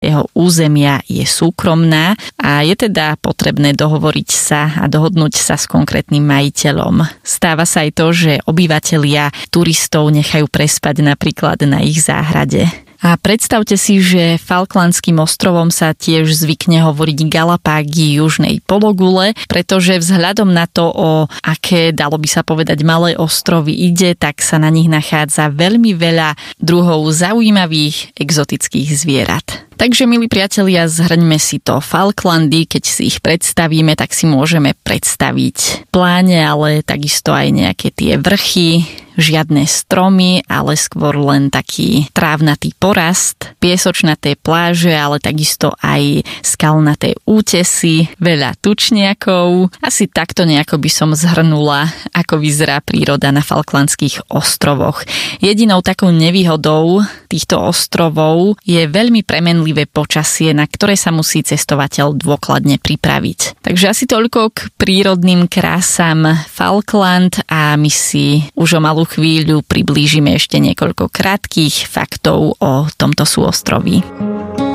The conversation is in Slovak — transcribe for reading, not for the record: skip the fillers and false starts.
jeho územia je súkromná a je teda potrebné dohovoriť sa a dohodnúť sa s konkrétnym majiteľom. Stáva sa aj to, že obyvatelia turistov nechajú prespať napríklad na ich záhrade. A predstavte si, že Falklandským ostrovom sa tiež zvykne hovoriť Galapágy južnej pologule, pretože vzhľadom na to, o aké, dalo by sa povedať, malé ostrovy ide, tak sa na nich nachádza veľmi veľa druhov zaujímavých exotických zvierat. Takže, milí priatelia, zhrňme si to. Falklandy, keď si ich predstavíme, tak si môžeme predstaviť pláne, ale takisto aj nejaké tie vrchy, žiadne stromy, ale skôr len taký trávnatý porast, piesočnaté pláže, ale takisto aj skalnaté útesy, veľa tučniakov. Asi takto nejako by som zhrnula, ako vyzerá príroda na Falklandských ostrovoch. Jedinou takou nevýhodou týchto ostrovov je veľmi premenlivé počasie, na ktoré sa musí cestovateľ dôkladne pripraviť. Takže asi toľko k prírodným krásam Falkland a my si už o malú chvíľu priblížime ešte niekoľko krátkych faktov o tomto súostroví.